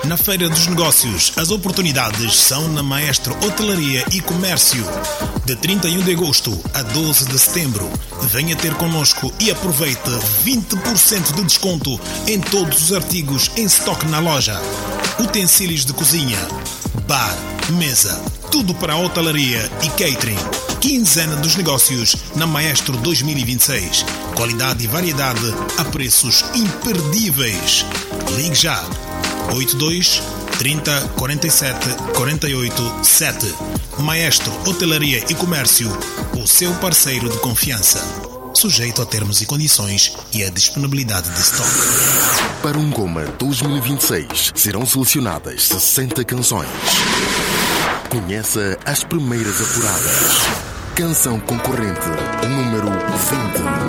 Na Feira dos Negócios, as oportunidades são na Maestro Hotelaria e Comércio. De 31 de agosto a 12 de setembro, venha ter connosco e aproveite 20% de desconto em todos os artigos em estoque na loja. Utensílios de cozinha, bar, mesa, tudo para a hotelaria e catering. Quinzena dos Negócios na Maestro 2026. Qualidade e variedade a preços imperdíveis. Ligue já. 82 30 47 48 7. Maestro Hotelaria e Comércio, o seu parceiro de confiança. Sujeito a termos e condições e a disponibilidade de estoque. Para um Goma 2026 serão selecionadas 60 canções. Conheça as primeiras apuradas. Canção concorrente número 20.